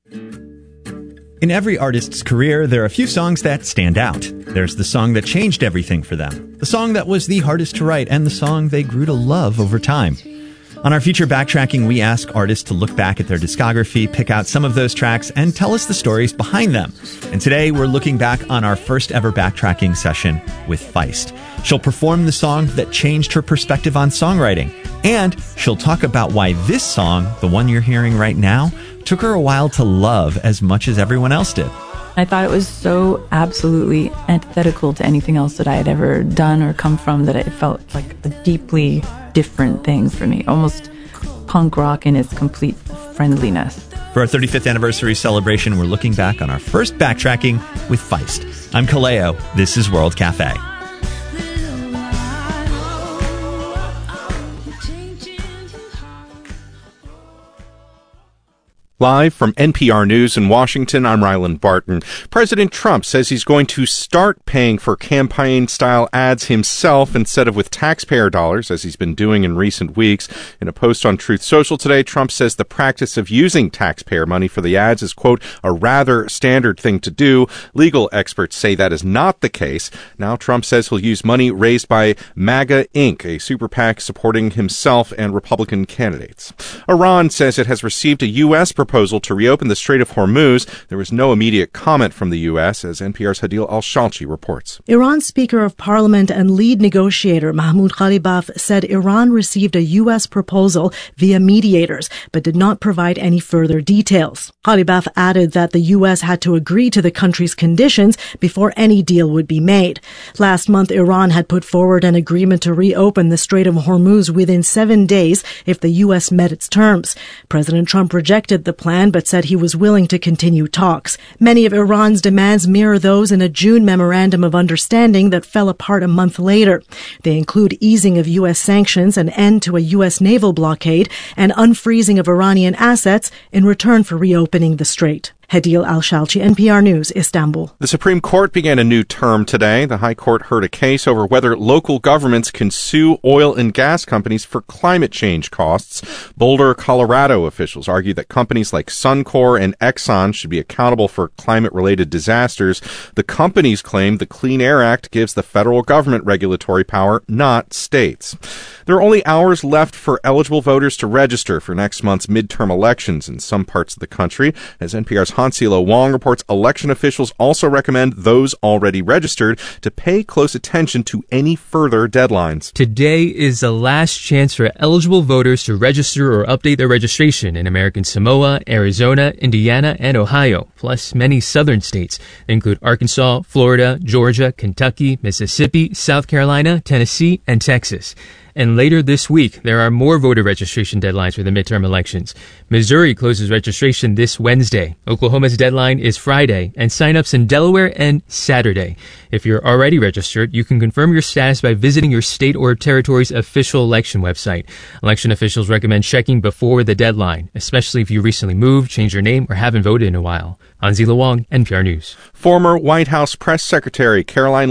In every artist's career, there are a few songs that stand out. There's the song that changed everything for them, the song that was the hardest to write, and the song they grew to love over time. On our feature Backtracking, we ask artists to look back at their discography, pick out some of those tracks, and tell us the stories behind them. And today, we're looking back on our first ever Backtracking session with Feist. She'll perform the song that changed her perspective on songwriting. And she'll talk about why this song, the one you're hearing right now, took her a while to love as much as everyone else did. I thought it was so absolutely antithetical to anything else that I had ever done or come from that it felt like a deeply different thing for me, almost punk rock in its complete friendliness. For our 35th anniversary celebration, we're looking back on our first Backtracking with Feist. I'm Kaleo. This is World Cafe. Live from NPR News in Washington, I'm Ryland Barton. President Trump says he's going to start paying for campaign-style ads himself instead of with taxpayer dollars, as he's been doing in recent weeks. In a post on Truth Social today, Trump says the practice of using taxpayer money for the ads is, quote, a rather standard thing to do. Legal experts say that is not the case. Now Trump says he'll use money raised by MAGA Inc., a super PAC supporting himself and Republican candidates. Iran says it has received a U.S. proposal to reopen the Strait of Hormuz. There was no immediate comment from the U.S., as NPR's Hadil Al-Shalchi reports. Iran's Speaker of Parliament and lead negotiator Mahmoud Ghalibaf said Iran received a U.S. proposal via mediators, but did not provide any further details. Ghalibaf added that the U.S. had to agree to the country's conditions before any deal would be made. Last month, Iran had put forward an agreement to reopen the Strait of Hormuz within 7 days if the U.S. met its terms. President Trump rejected the plan, but said he was willing to continue talks. Many of Iran's demands mirror those in a June memorandum of understanding that fell apart a month later. They include easing of U.S. sanctions, an end to a U.S. naval blockade, and unfreezing of Iranian assets in return for reopening the strait. Hadil Al-Shalchi, NPR News, Istanbul. The Supreme Court began a new term today. The High Court heard a case over whether local governments can sue oil and gas companies for climate change costs. Boulder, Colorado officials argue that companies like Suncor and Exxon should be accountable for climate-related disasters. The companies claim the Clean Air Act gives the federal government regulatory power, not states. There are only hours left for eligible voters to register for next month's midterm elections in some parts of the country. As NPR's Hansilo Wong reports, election officials also recommend those already registered to pay close attention to any further deadlines. Today is the last chance for eligible voters to register or update their registration in American Samoa, Arizona, Indiana, and Ohio, plus many southern states. They include Arkansas, Florida, Georgia, Kentucky, Mississippi, South Carolina, Tennessee, and Texas. And later this week, there are more voter registration deadlines for the midterm elections. Missouri closes registration this Wednesday. Oklahoma's deadline is Friday, and sign-ups in Delaware and Saturday. If you're already registered, you can confirm your status by visiting your state or territory's official election website. Election officials recommend checking before the deadline, especially if you recently moved, changed your name, or haven't voted in a while. Hanzila Wong, NPR News. Former White House Press Secretary Caroline